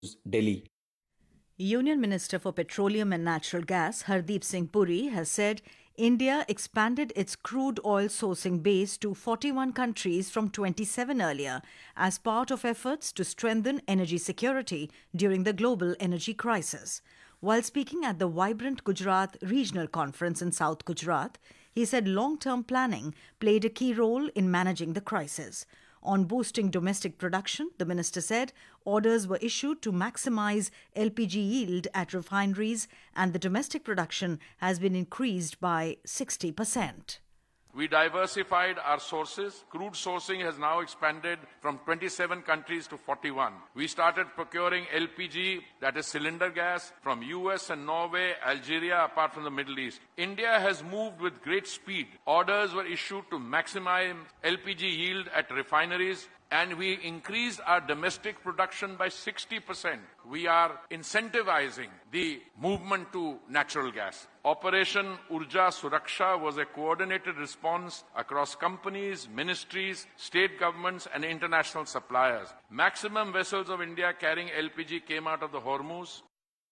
Delhi. Union Minister for Petroleum and Natural Gas Hardeep Singh Puri has said India expanded its crude oil sourcing base to 41 countries from 27 earlier as part of efforts to strengthen energy security during the global energy crisis. While speaking at the vibrant Gujarat Regional Conference in South Gujarat, he said long term planning played a key role in managing the crisis. On boosting domestic production, the minister said orders were issued to maximize LPG yield at refineries and the domestic production has been increased by 60%. We diversified our sources. Crude sourcing has now expanded from 27 countries to 41. We started procuring LPG, that is cylinder gas, from US and Norway, Algeria, apart from the Middle East. India has moved with great speed. Orders were issued to maximize LPG yield at refineries, and we increased our domestic production by 60%. We are incentivizing the movement to natural gas. Operation Urja Suraksha was a coordinated response across companies, ministries, state governments and international suppliers. Maximum vessels of India carrying LPG came out of the Hormuz.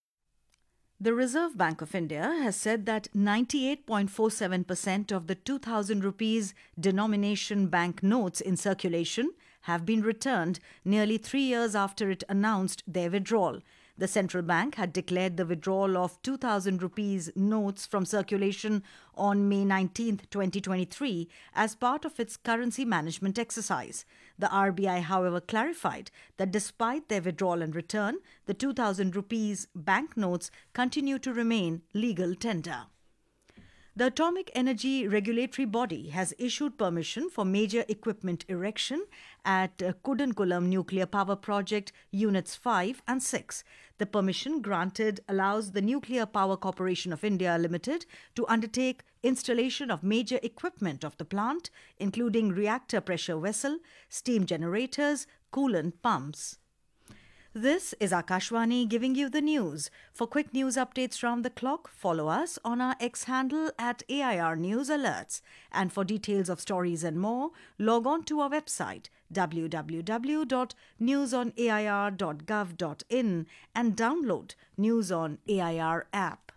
The Reserve Bank of India has said that 98.47% of the 2000 rupees denomination bank notes in circulation have been returned nearly 3 years after it announced their withdrawal. The central bank had declared the withdrawal of 2000 rupees notes from circulation on May 19, 2023 as part of its currency management exercise. The RBI, however, clarified that despite their withdrawal and return, the 2000 rupees banknotes continue to remain legal tender. The Atomic Energy Regulatory Body has issued permission for major equipment erection at Kudankulam Nuclear Power Project Units 5 and 6. The permission granted allows the Nuclear Power Corporation of India Limited to undertake installation of major equipment of the plant, including reactor pressure vessel, steam generators, coolant pumps. This is Akashvani giving you the news. For quick news updates round the clock, follow us on our X handle at AIR News Alerts. And for details of stories and more, log on to our website www.newsonair.gov.in and download News on AIR app.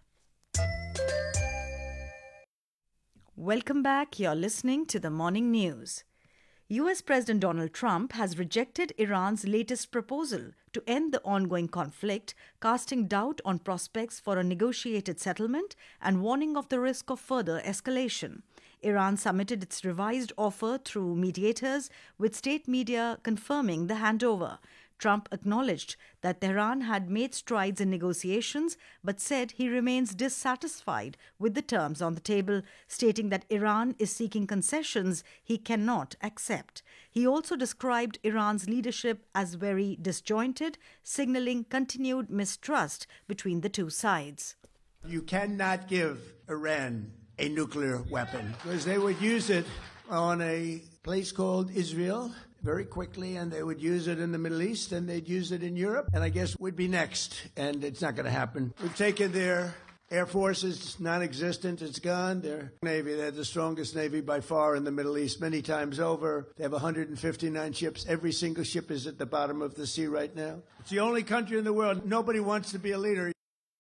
Welcome back. You're listening to the Morning News. US President Donald Trump has rejected Iran's latest proposal to end the ongoing conflict, casting doubt on prospects for a negotiated settlement and warning of the risk of further escalation. Iran submitted its revised offer through mediators, with state media confirming the handover. Trump acknowledged that Tehran had made strides in negotiations, but said he remains dissatisfied with the terms on the table, stating that Iran is seeking concessions he cannot accept. He also described Iran's leadership as very disjointed, signaling continued mistrust between the two sides. You cannot give Iran a nuclear weapon because they would use it on a place called Israel very quickly, and they would use it in the Middle East, and they'd use it in Europe, and I guess we'd be next, and it's not going to happen. We've taken their Air Force is non-existent. It's gone. Their Navy, they're the strongest Navy by far in the Middle East, many times over. They have 159 ships. Every single ship is at the bottom of the sea right now. It's the only country in the world. Nobody wants to be a leader.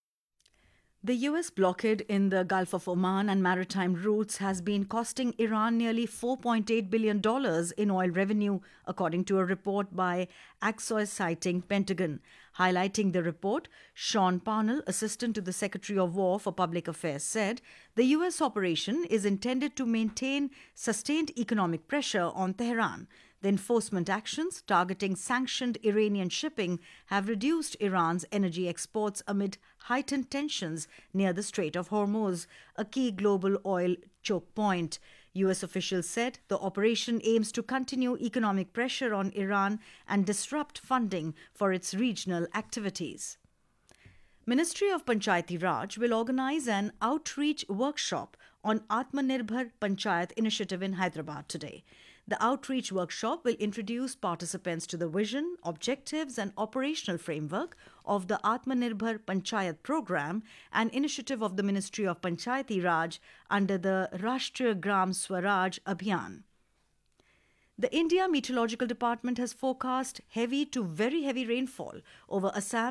The US blockade in the Gulf of Oman and maritime routes has been costing Iran nearly $4.8 billion in oil revenue, according to a report by Axios citing Pentagon. Highlighting the report, Sean Parnell, assistant to the Secretary of War for Public Affairs, said the US operation is intended to maintain sustained economic pressure on Tehran. The enforcement actions targeting sanctioned Iranian shipping have reduced Iran's energy exports amid heightened tensions near the Strait of Hormuz, a key global oil choke point. US officials said the operation aims to continue economic pressure on Iran and disrupt funding for its regional activities. Ministry of Panchayati Raj will organize an outreach workshop on Atmanirbhar Panchayat initiative in Hyderabad today. The outreach workshop will introduce participants to the vision, objectives and operational framework of the Atmanirbhar Panchayat program, an initiative of the Ministry of Panchayati Raj under the Rashtriya Gram Swaraj Abhiyan. The India Meteorological Department has forecast heavy to very heavy rainfall over Assam